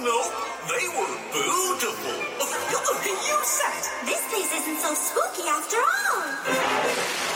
No, they were beautiful. You said it. This place isn't so spooky after all.